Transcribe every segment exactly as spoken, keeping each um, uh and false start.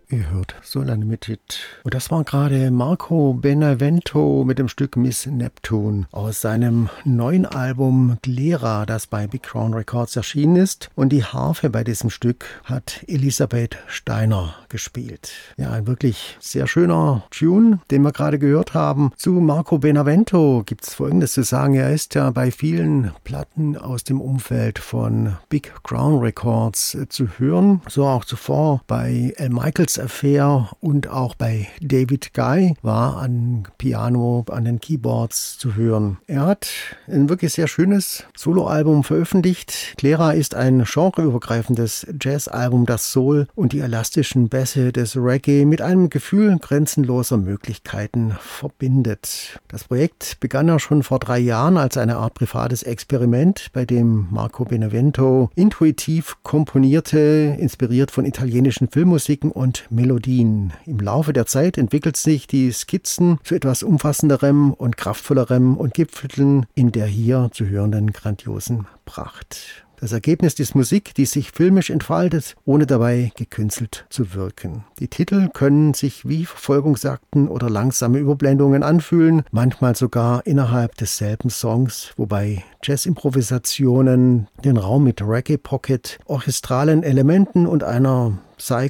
Ihr hört Soul Unlimited. Und das war gerade Marco Benevento mit dem Stück Miss Neptune aus seinem neuen Album Glera, das bei Big Crown Records erschienen ist. Und die Harfe bei diesem Stück hat Elisabeth Steiner gespielt. Ja, ein wirklich sehr schöner Tune, den wir gerade gehört haben. Zu Marco Benevento gibt es Folgendes zu sagen. Er ist ja bei vielen Platten aus dem Umfeld von Big Crown Records äh, zu hören. So auch zuvor bei Al Michaels Affair und auch bei David Guy war an Piano, an den Keyboards zu hören. Er hat ein wirklich sehr schönes Soloalbum veröffentlicht. Glera ist ein genreübergreifendes Jazzalbum, das Soul und die elastischen Bässe des Reggae mit einem Gefühl grenzenloser Möglichkeiten verbindet. Das Projekt begann ja schon vor drei Jahren als eine Art privates Experiment, bei dem Marco Benevento intuitiv komponierte, inspiriert von italienischen Filmmusiken und Melodien. Im Laufe der Zeit entwickelt sich die Skizzen zu etwas umfassenderem und kraftvollerem und gipfelten in der hier zu hörenden grandiosen Pracht. Das Ergebnis ist Musik, die sich filmisch entfaltet, ohne dabei gekünstelt zu wirken. Die Titel können sich wie Verfolgungsjagden oder langsame Überblendungen anfühlen, manchmal sogar innerhalb desselben Songs, wobei Jazz-Improvisationen den Raum mit Reggae-Pocket, orchestralen Elementen und einer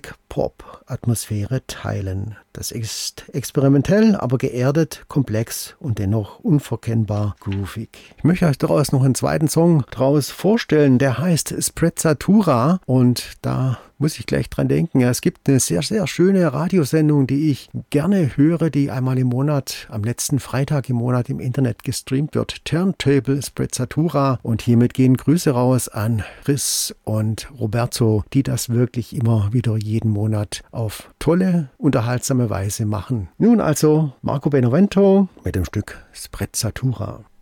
Psych-Pop-Atmosphäre teilen. Das ist experimentell, aber geerdet, komplex und dennoch unverkennbar groovig. Ich möchte euch daraus noch einen zweiten Song draus vorstellen, der heißt Sprezzatura und da muss ich gleich dran denken. Ja, es gibt eine sehr, sehr schöne Radiosendung, die ich gerne höre, die einmal im Monat, am letzten Freitag im Monat im Internet gestreamt wird. Turntable Sprezzatura. Und hiermit gehen Grüße raus an Chris und Roberto, die das wirklich immer wieder jeden Monat auf tolle, unterhaltsame Weise machen. Nun also Marco Benevento mit dem Stück Sprezzatura.